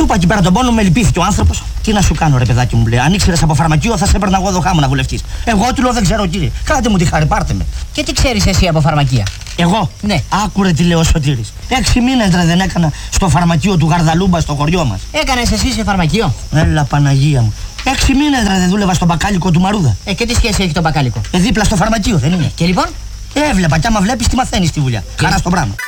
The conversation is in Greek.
είπα εκεί πέρα τον πόνο, με λυπήθηκε ο άνθρωπος. Τι να σου κάνω, ρε παιδάκι μου, λέει. Αν ήξερες από φαρμακείο, θα σε έπαιρνα εγώ εδώ χάμω να βουλευτείς. Εγώ του λέω δεν ξέρω, κύριε. Κάντε μου τη χάρη, πάρτε με. Και τι ξέρεις εσύ από φαρμακεία? Εγώ. Ναι. Άκουρε τι λέω ο Σωτήρης. 6 μήνες ρε δεν έκανα στο φαρμακείο του Γαρδαλούμπα στο χωριό μας. Έκανες εσύ σε φαρμακείο? Έλα Παναγία μου. 6 μήνες ρε δεν δούλευα στο μπακάλικο του Μαρούδα. Και τι σχέση έχει το μπακάλικο? Δίπλα στο φαρμακείο δεν είναι. Και λοιπόν? Έβλεπα κι άμα βλέπεις τι μαθαίνεις στη δουλειά. Χαρά στο πράγμα.